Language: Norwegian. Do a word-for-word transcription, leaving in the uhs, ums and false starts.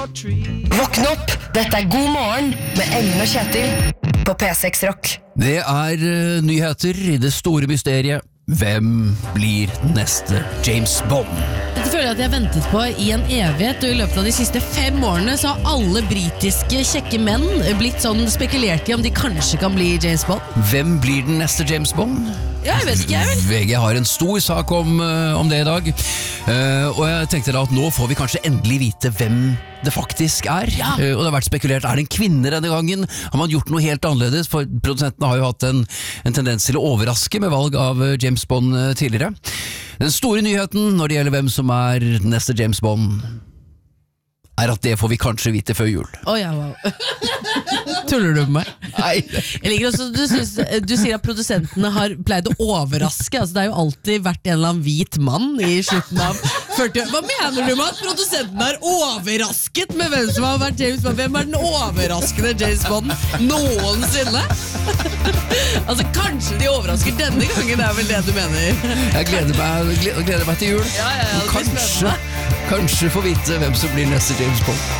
Våkn opp, dette er God morgen med Ellen og Kjetil på P seks Rock. Det er uh, nyheter i det store mysteriet. Hvem blir neste James Bond? Dette føler jeg at jeg har ventet på i en evighet, og i løpet av de siste fem årene så har alle britiske kjekke menn blitt sånn spekulert i om de kanskje kan bli James Bond. Hvem blir den neste James Bond? Ja, jeg vet ikke, jeg vel. V G har en stor sak om, uh, om det i dag, uh, og jeg tenkte da at nå får vi kanskje endelig vite hvem det faktisk er. Ja. Uh, og det har vært spekulert, er det en kvinne denne gangen? Har man gjort noe helt annerledes? For produsentene har jo hatt en, en tendens til å overraske med valg av uh, James Bond uh, tidligere. Den store nyheten når det gjelder hvem som er neste James Bond, er at det får vi kanskje vite før jul. Å oh, ja, wow. Tuller du med meg? Nei. Jeg liker også, du, synes, du sier at produsentene har pleid å overraske. Altså, det har jo alltid vært en eller annen hvit mann i slutten av førti. Hva mener du med at produsentene har overrasket med hvem som har vært James Bond? Hvem er den overraskende James Bond noensinne? Altså, kanskje de overrasker denne gangen, det er vel det du mener? Jeg gleder meg, gleder meg til jul. Ja, ja, ja, kanskje, kanskje få vite hvem som blir neste James Bond.